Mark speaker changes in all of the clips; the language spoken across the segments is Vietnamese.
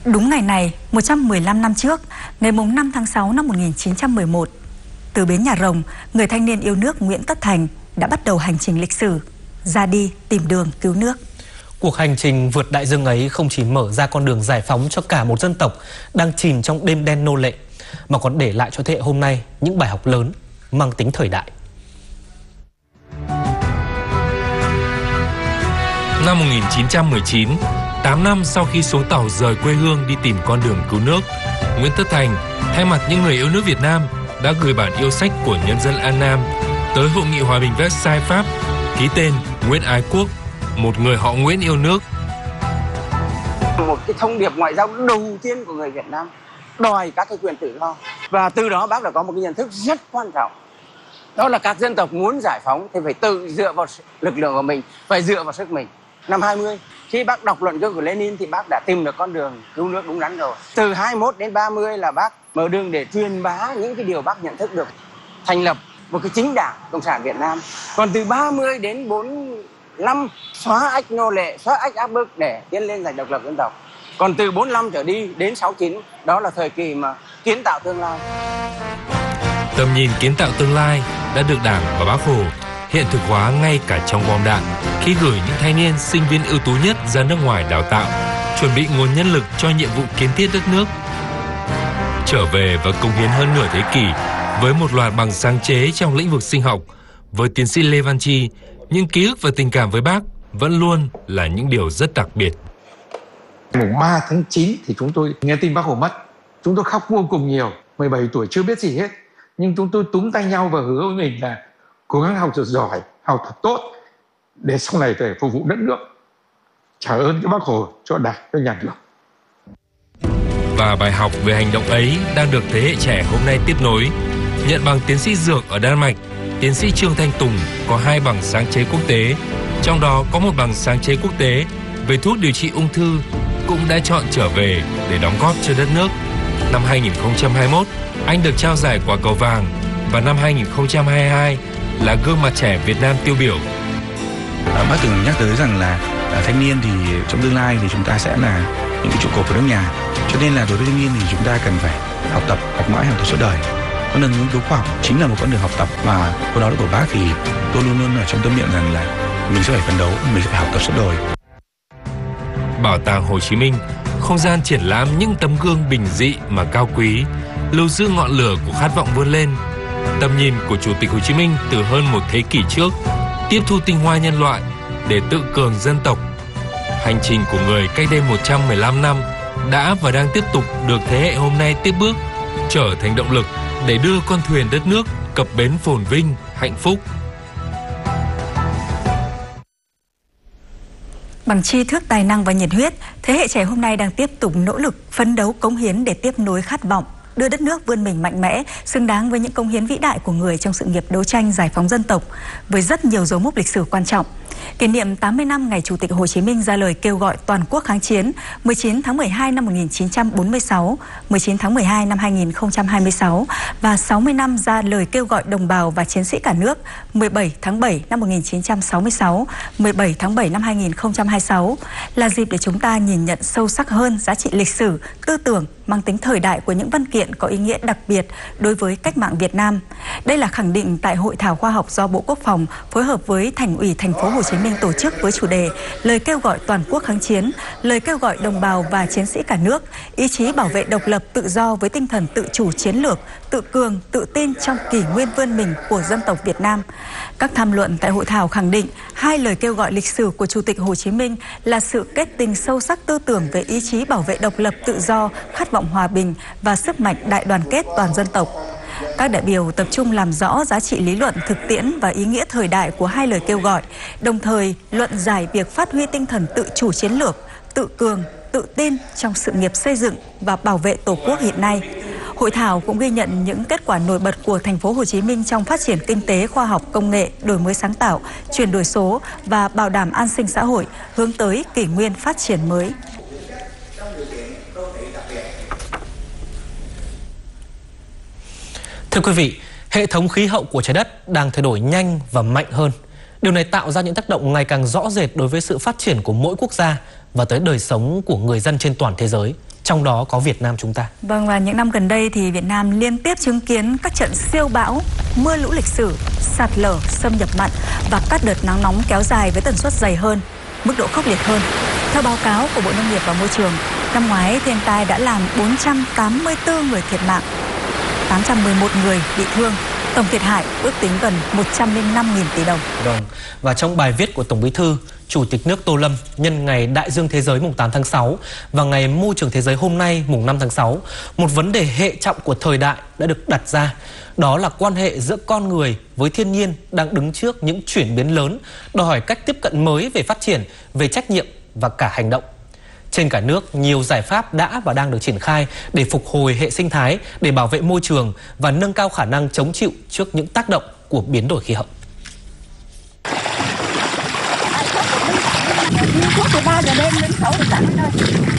Speaker 1: Đúng ngày này, 115 năm trước, ngày 5 tháng 6 năm 1911, từ bến Nhà Rồng, người thanh niên yêu nước Nguyễn Tất Thành đã bắt đầu hành trình lịch sử, ra đi tìm đường cứu nước.
Speaker 2: Cuộc hành trình vượt đại dương ấy không chỉ mở ra con đường giải phóng cho cả một dân tộc đang chìm trong đêm đen nô lệ, mà còn để lại cho thế hệ hôm nay những bài học lớn mang tính thời đại.
Speaker 3: Năm 1919, 8 năm sau khi xuống tàu rời quê hương đi tìm con đường cứu nước, Nguyễn Tất Thành thay mặt những người yêu nước Việt Nam đã gửi bản yêu sách của nhân dân An Nam tới Hội nghị Hòa bình Versailles Pháp, ký tên Nguyễn Ái Quốc, một người họ Nguyễn yêu nước.
Speaker 4: Một cái thông điệp ngoại giao đầu tiên của người Việt Nam đòi các cái quyền tự do, và từ đó bác đã có một cái nhận thức rất quan trọng, đó là các dân tộc muốn giải phóng thì phải tự dựa vào lực lượng của mình, phải dựa vào sức mình. Năm 20, khi bác đọc luận cứ của Lenin thì bác đã tìm được con đường cứu nước đúng đắn rồi. Từ 21 đến 30 là bác mở đường để truyền bá những cái điều bác nhận thức được, thành lập một cái chính đảng Cộng sản Việt Nam. Còn từ 30 đến 45 xóa ách nô lệ, xóa ách áp bức để tiến lên giành độc lập dân tộc. Còn từ 45 trở đi đến 69, đó là thời kỳ mà kiến tạo tương lai.
Speaker 3: Tầm nhìn kiến tạo tương lai đã được Đảng và Bác Hồ hiện thực hóa ngay cả trong bom đạn, khi gửi những thanh niên sinh viên ưu tú nhất ra nước ngoài đào tạo, chuẩn bị nguồn nhân lực cho nhiệm vụ kiến thiết đất nước. Trở về và cống hiến hơn nửa thế kỷ với một loạt bằng sáng chế trong lĩnh vực sinh học, với tiến sĩ Lê Văn Chi, những ký ức và tình cảm với Bác vẫn luôn là những điều rất đặc biệt.
Speaker 5: Mùng 3 tháng 9 thì chúng tôi nghe tin Bác Hồ mất. Chúng tôi khóc vô cùng nhiều, 17 tuổi chưa biết gì hết. Nhưng chúng tôi túm tay nhau và hứa với mình là cố gắng học thật giỏi, học thật tốt để sau này phải phục vụ đất nước. Trả ơn cho Bác Hồ, cho Đảng, cho Nhà nước.
Speaker 3: Và bài học về hành động ấy đang được thế hệ trẻ hôm nay tiếp nối. Nhận bằng tiến sĩ dược ở Đan Mạch, tiến sĩ Trương Thanh Tùng có 2 bằng sáng chế quốc tế, trong đó có một bằng sáng chế quốc tế về thuốc điều trị ung thư, cũng đã chọn trở về để đóng góp cho đất nước. Năm 2021, anh được trao giải Quả Cầu Vàng, và năm 2022 là gương mặt trẻ Việt Nam tiêu biểu.
Speaker 6: Bác từng nhắc tới rằng là thanh niên thì trong tương lai thì chúng ta sẽ là những cái trụ cột của nước nhà. Cho nên là đối với thanh niên thì chúng ta cần phải học tập, học mãi, học tập suốt đời. Con đường nghiên cứu khoa học chính là một con đường học tập, và câu nói của bác thì tôi luôn luôn ở trong tâm niệm rằng là mình sẽ phải phấn đấu, mình sẽ phải học tập suốt đời.
Speaker 3: Bảo tàng Hồ Chí Minh, không gian triển lãm những tấm gương bình dị mà cao quý, lưu giữ ngọn lửa của khát vọng vươn lên. Tầm nhìn của Chủ tịch Hồ Chí Minh từ hơn một thế kỷ trước, tiếp thu tinh hoa nhân loại để tự cường dân tộc. Hành trình của người cách đây 115 năm đã và đang tiếp tục được thế hệ hôm nay tiếp bước, trở thành động lực để đưa con thuyền đất nước cập bến phồn vinh, hạnh phúc.
Speaker 1: Bằng tri thức, tài năng và nhiệt huyết, thế hệ trẻ hôm nay đang tiếp tục nỗ lực phấn đấu cống hiến để tiếp nối khát vọng, đưa đất nước vươn mình mạnh mẽ, xứng đáng với những công hiến vĩ đại của người trong sự nghiệp đấu tranh giải phóng dân tộc, với rất nhiều dấu mốc lịch sử quan trọng. Kỷ niệm 80 năm ngày Chủ tịch Hồ Chí Minh ra lời kêu gọi toàn quốc kháng chiến 19 tháng 12 năm 1946, 19 tháng 12 năm 2026 và 60 năm ra lời kêu gọi đồng bào và chiến sĩ cả nước 17 tháng 7 năm 1966, 17 tháng 7 năm 2026 là dịp để chúng ta nhìn nhận sâu sắc hơn giá trị lịch sử, tư tưởng mang tính thời đại của những văn kiện có ý nghĩa đặc biệt đối với cách mạng Việt Nam. Đây là khẳng định tại hội thảo khoa học do Bộ Quốc phòng phối hợp với Thành ủy Thành phố Hồ Chí Minh tổ chức với chủ đề lời kêu gọi toàn quốc kháng chiến, lời kêu gọi đồng bào và chiến sĩ cả nước, ý chí bảo vệ độc lập tự do với tinh thần tự chủ chiến lược, tự cường, tự tin trong kỷ nguyên vươn mình của dân tộc Việt Nam. Các tham luận tại hội thảo khẳng định 2 lời kêu gọi lịch sử của Chủ tịch Hồ Chí Minh là sự kết tinh sâu sắc tư tưởng về ý chí bảo vệ độc lập tự do, khát vọng hòa bình và sức mạnh đại đoàn kết toàn dân tộc. Các đại biểu tập trung làm rõ giá trị lý luận, thực tiễn và ý nghĩa thời đại của 2 lời kêu gọi, đồng thời luận giải việc phát huy tinh thần tự chủ chiến lược, tự cường, tự tin trong sự nghiệp xây dựng và bảo vệ Tổ quốc hiện nay. Hội thảo cũng ghi nhận những kết quả nổi bật của Thành phố Hồ Chí Minh trong phát triển kinh tế, khoa học, công nghệ, đổi mới sáng tạo, chuyển đổi số và bảo đảm an sinh xã hội, hướng tới kỷ nguyên phát triển mới.
Speaker 2: Thưa quý vị, hệ thống khí hậu của trái đất đang thay đổi nhanh và mạnh hơn. Điều này tạo ra những tác động ngày càng rõ rệt đối với sự phát triển của mỗi quốc gia và tới đời sống của người dân trên toàn thế giới. trong đó có Việt Nam chúng ta.
Speaker 1: Vâng, và những năm gần đây thì Việt Nam liên tiếp chứng kiến các trận siêu bão, mưa lũ lịch sử, sạt lở, xâm nhập mặn và các đợt nắng nóng kéo dài với tần suất dày hơn, mức độ khốc liệt hơn. Theo báo cáo của Bộ Nông nghiệp và Môi trường, năm ngoái thiên tai đã làm 484 người thiệt mạng, 811 người bị thương. Tổng thiệt hại ước tính gần 105.000 tỷ đồng.
Speaker 2: Vâng, và trong bài viết của Tổng Bí thư, Chủ tịch nước Tô Lâm nhân ngày Đại dương Thế giới mùng 8 tháng 6 và ngày Môi trường Thế giới hôm nay mùng 5 tháng 6, một vấn đề hệ trọng của thời đại đã được đặt ra. Đó là quan hệ giữa con người với thiên nhiên đang đứng trước những chuyển biến lớn, đòi hỏi cách tiếp cận mới về phát triển, về trách nhiệm và cả hành động. Trên cả nước, nhiều giải pháp đã và đang được triển khai để phục hồi hệ sinh thái, để bảo vệ môi trường và nâng cao khả năng chống chịu trước những tác động của biến đổi khí hậu.
Speaker 7: Từ 3 giờ đêm đến 6 giờ sáng thôi.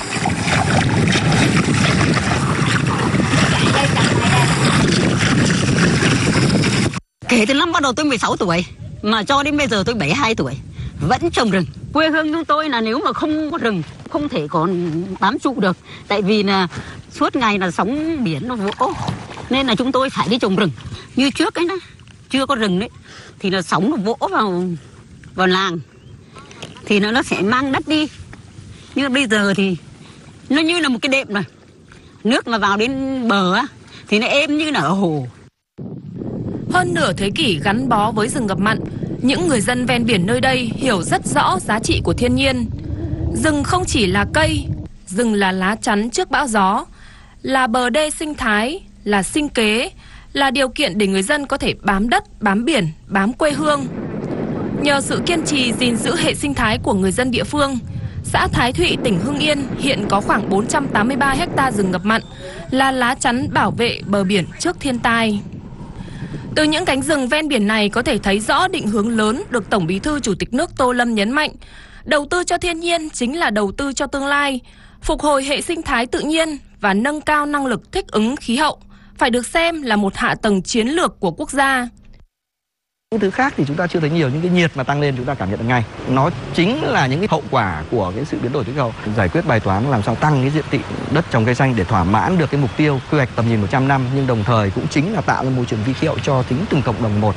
Speaker 7: Kể từ năm bắt đầu tôi 16 tuổi mà cho đến bây giờ tôi 72 tuổi vẫn trồng rừng. Quê hương chúng tôi là nếu mà không có rừng không thể còn bám trụ được, tại vì là suốt ngày là sóng biển nó vỗ, nên là chúng tôi phải đi trồng rừng. Như trước ấy đó, chưa có rừng đấy thì là sóng nó vỗ vào làng thì nó sẽ mang đất đi. Nhưng bây giờ thì nó như là một cái đệm rồi, nước mà vào đến bờ á thì nó êm như là ở hồ.
Speaker 8: Hơn nửa thế kỷ gắn bó với rừng ngập mặn, những người dân ven biển nơi đây hiểu rất rõ giá trị của thiên nhiên. Rừng không chỉ là cây, rừng là lá chắn trước bão gió, là bờ đê sinh thái, là sinh kế, là điều kiện để người dân có thể bám đất, bám biển, bám quê hương. Nhờ sự kiên trì gìn giữ hệ sinh thái của người dân địa phương, xã Thái Thụy, tỉnh Hưng Yên hiện có khoảng 483 ha rừng ngập mặn, là lá chắn bảo vệ bờ biển trước thiên tai. Từ những cánh rừng ven biển này có thể thấy rõ định hướng lớn được Tổng Bí thư Chủ tịch nước Tô Lâm nhấn mạnh. Đầu tư cho thiên nhiên chính là đầu tư cho tương lai, phục hồi hệ sinh thái tự nhiên và nâng cao năng lực thích ứng khí hậu, phải được xem là một hạ tầng chiến lược của quốc gia.
Speaker 9: Những thứ khác thì chúng ta chưa thấy nhiều, những cái nhiệt mà tăng lên chúng ta cảm nhận được ngay. Nó chính là những cái hậu quả của cái sự biến đổi khí hậu. Giải quyết bài toán làm sao tăng cái diện tích đất trồng cây xanh để thỏa mãn được cái mục tiêu quy hoạch tầm nhìn 100 năm, nhưng đồng thời cũng chính là tạo ra môi trường vi khí hậu cho chính từng cộng đồng một.